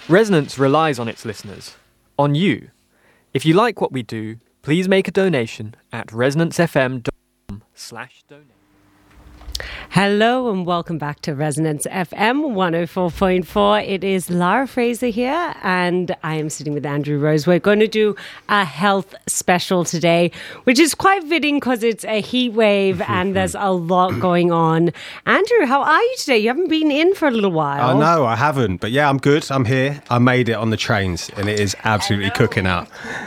Resonance relies on its listeners, on you. If you like what we do, please make a donation at resonancefm.com/donate. Hello and welcome back to Resonance FM 104.4. It is Lara Fraser here and I am sitting with Andrew Rose. We're going to do a health special today, which is quite fitting because it's a heat wave and there's a lot going on. Andrew, how are you today? You haven't been in for a little while. No, I haven't. But yeah, I'm good. I'm here. I made it on the trains and it is absolutely cooking out.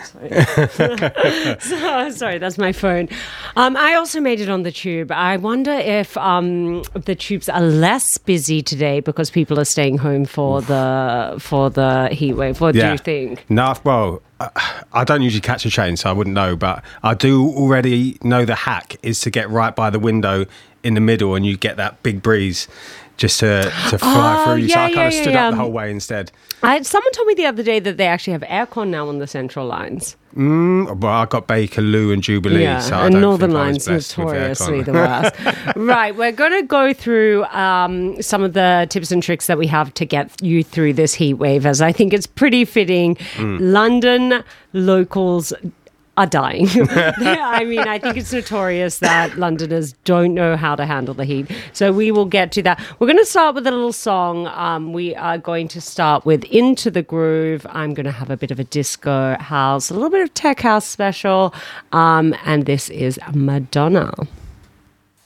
Sorry, that's my phone. I also made it on the tube. I wonder if the tubes are less busy today because people are staying home for the heat wave. What do you think? No, well, I don't usually catch a train, so I wouldn't know. But I do already know the hack is to get right by the window in the middle, and you get that big breeze just to fly through you. So I kind of stood up the whole way instead. Someone told me the other day that they actually have aircon now on the central lines. Well, I got Bakerloo and Jubilee. Yeah, so I and don't Northern think Line's I was blessed with notoriously aircon. the worst. Right, we're going to go through some of the tips and tricks that we have to get you through this heat wave, as I think it's pretty fitting. London locals are dying. I mean, I think it's notorious that Londoners don't know how to handle the heat. So we will get to that. We're going to start with a little song. We are going to start with Into the Groove. I'm going to have a bit of a disco house, a little bit of tech house special. And this is Madonna.